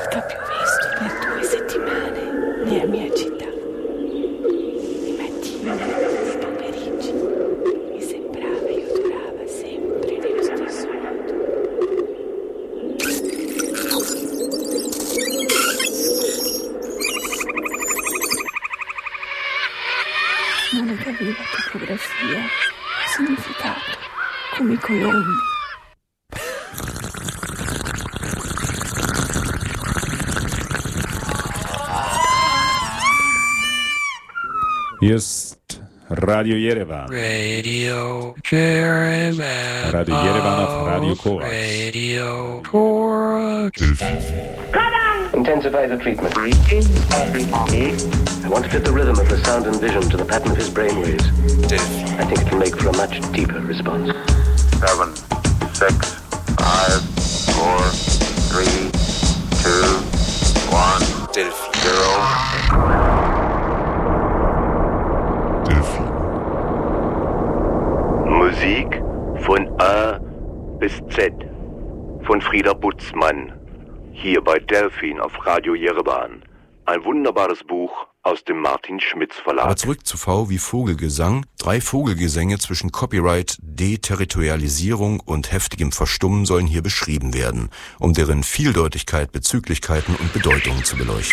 che ho più visto per 2 settimane nella mia città. I mattini, i pomeriggi, mi sembrava io durava sempre nello stesso modo. Non ne capiva topografia, significato, come i colombi. Hier ist Radio Yerevan. Radio Yerevan. Radio Yerevan auf Radio Korax. Radio Korax. Intensify the treatment. I want to fit the rhythm of the sound and vision to the pattern of his brainwaves. I think it can make for a much deeper response. 7, 6, 5, 4, 3, 2, 1, 0. Musik von A bis Z von Frieda Butzmann, hier bei Delphin auf Radio Yerevan. Ein wunderbares Buch aus dem Martin Schmitz Verlag. Aber zurück zu V wie Vogelgesang. 3 Vogelgesänge zwischen Copyright, Deterritorialisierung und heftigem Verstummen sollen hier beschrieben werden, um deren Vieldeutigkeit, Bezüglichkeiten und Bedeutungen zu beleuchten.